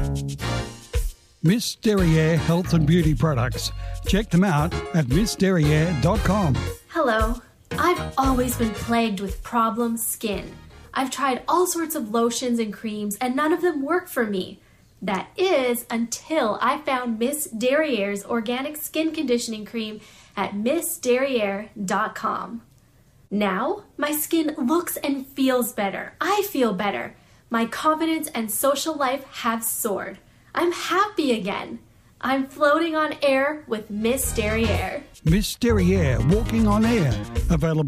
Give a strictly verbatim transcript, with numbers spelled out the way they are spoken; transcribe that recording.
Miss Derriere Health and Beauty Products. Check them out at miss derriere dot com. Hello. I've always been plagued with problem skin. I've tried all sorts of lotions and creams and none of them work for me. That is until I found Miss Derriere's organic skin conditioning cream at miss derriere dot com. Now, my skin looks and feels better. I feel better. My confidence and social life have soared. I'm happy again. I'm floating on air with Miss Derriere. Miss Derriere, walking on air. Available